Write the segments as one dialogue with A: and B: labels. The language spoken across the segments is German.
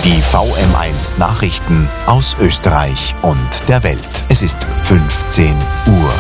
A: Die VM1 Nachrichten aus Österreich und der Welt. Es ist 15 Uhr.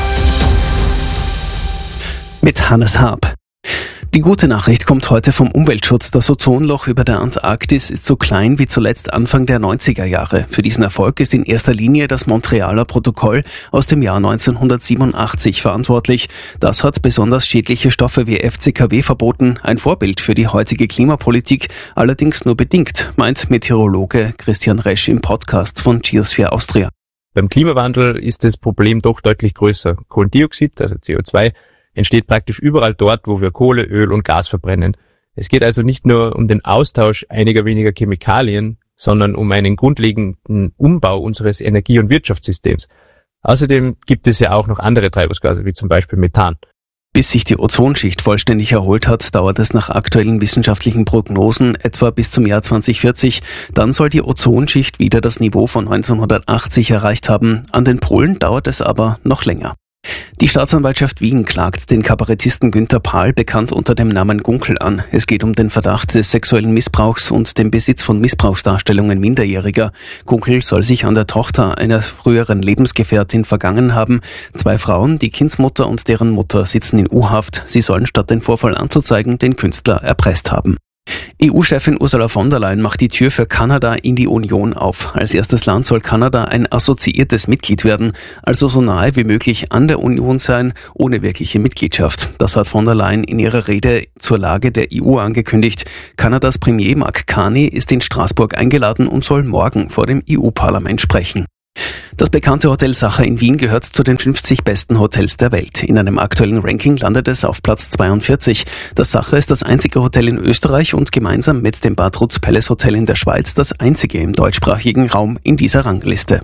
B: Mit Hannes Haab. Die gute Nachricht kommt heute vom Umweltschutz. Das Ozonloch über der Antarktis ist so klein wie zuletzt Anfang der 90er Jahre. Für diesen Erfolg ist in erster Linie das Montrealer Protokoll aus dem Jahr 1987 verantwortlich. Das hat besonders schädliche Stoffe wie FCKW verboten. Ein Vorbild für die heutige Klimapolitik, allerdings nur bedingt, meint Meteorologe Christian Resch im Podcast von Geosphere Austria.
C: Beim Klimawandel ist das Problem doch deutlich größer. Kohlendioxid, also CO2, entsteht praktisch überall dort, wo wir Kohle, Öl und Gas verbrennen. Es geht also nicht nur um den Austausch einiger weniger Chemikalien, sondern um einen grundlegenden Umbau unseres Energie- und Wirtschaftssystems. Außerdem gibt es ja auch noch andere Treibhausgase, wie zum Beispiel Methan.
B: Bis sich die Ozonschicht vollständig erholt hat, dauert es nach aktuellen wissenschaftlichen Prognosen etwa bis zum Jahr 2040. Dann soll die Ozonschicht wieder das Niveau von 1980 erreicht haben. An den Polen dauert es aber noch länger. Die Staatsanwaltschaft Wien klagt den Kabarettisten Günther Pahl, bekannt unter dem Namen Gunkel, an. Es geht um den Verdacht des sexuellen Missbrauchs und dem Besitz von Missbrauchsdarstellungen Minderjähriger. Gunkel soll sich an der Tochter einer früheren Lebensgefährtin vergangen haben. 2 Frauen, die Kindsmutter und deren Mutter, sitzen in U-Haft. Sie sollen statt den Vorfall anzuzeigen, den Künstler erpresst haben. EU-Chefin Ursula von der Leyen macht die Tür für Kanada in die Union auf. Als erstes Land soll Kanada ein assoziiertes Mitglied werden, also so nahe wie möglich an der Union sein, ohne wirkliche Mitgliedschaft. Das hat von der Leyen in ihrer Rede zur Lage der EU angekündigt. Kanadas Premier Mark Carney ist in Straßburg eingeladen und soll morgen vor dem EU-Parlament sprechen. Das bekannte Hotel Sacher in Wien gehört zu den 50 besten Hotels der Welt. In einem aktuellen Ranking landet es auf Platz 42. Das Sacher ist das einzige Hotel in Österreich und gemeinsam mit dem Badruz Palace Hotel in der Schweiz das einzige im deutschsprachigen Raum in dieser Rangliste.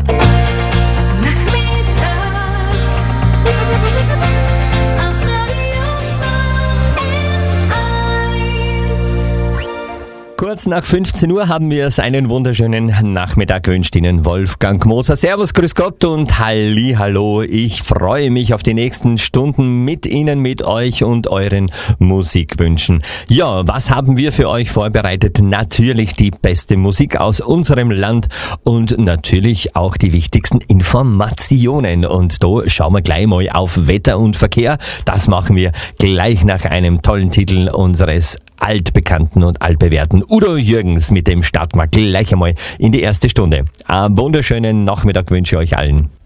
D: Kurz nach 15 Uhr haben wir es. Einen wunderschönen Nachmittag wünscht Ihnen Wolfgang Moser. Servus, grüß Gott und Hallihallo. Ich freue mich auf die nächsten Stunden mit Ihnen, mit euch und euren Musikwünschen. Ja, was haben wir für euch vorbereitet? Natürlich die beste Musik aus unserem Land und natürlich auch die wichtigsten Informationen. Und da schauen wir gleich mal auf Wetter und Verkehr. Das machen wir gleich nach einem tollen Titel unseres altbekannten und altbewährten Udo Jürgens. Mit dem starten wir gleich einmal in die erste Stunde. Einen wunderschönen Nachmittag wünsche ich euch allen.